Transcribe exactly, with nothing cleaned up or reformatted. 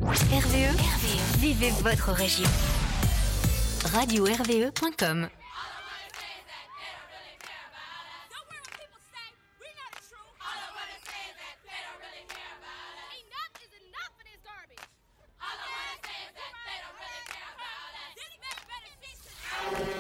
R V E, R V E, vivez votre région. radio R V E point com